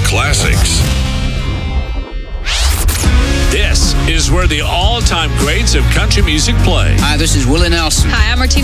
classics. This is where the all-time greats of country music play. Hi, this is Willie Nelson. Hi, I'm Martina